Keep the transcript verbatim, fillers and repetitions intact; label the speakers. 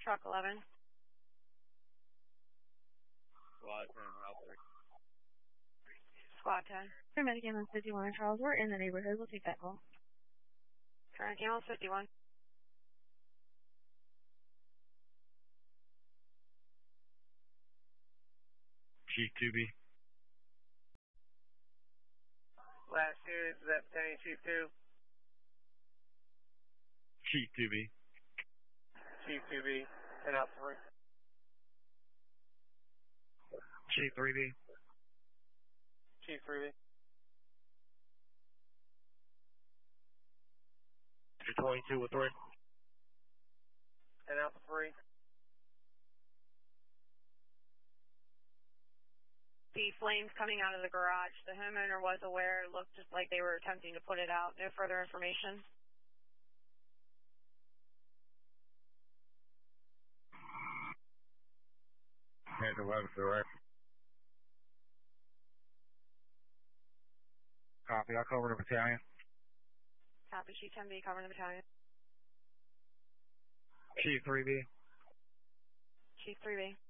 Speaker 1: Truck eleven.
Speaker 2: Squad ten, route three.
Speaker 1: Squad ten.
Speaker 3: Paramedic ambulance fifty-one, Charles. We're in the neighborhood. We'll take that call.
Speaker 1: Paramedic ambulance fifty-one.
Speaker 2: Chief two B.
Speaker 4: Last unit, is that Battalion Chief two?
Speaker 2: Chief two B.
Speaker 4: Chief two B, and out three.
Speaker 2: Chief three B.
Speaker 4: Chief three B.
Speaker 2: twenty-two with three.
Speaker 4: And out three.
Speaker 1: The flames coming out of the garage. The homeowner was aware. It looked just like they were attempting to put it out. No further information.
Speaker 2: ten eleven, direct. Copy, I'll cover the battalion.
Speaker 1: Copy, Chief ten B covering the battalion.
Speaker 2: Chief three B.
Speaker 1: Chief three B.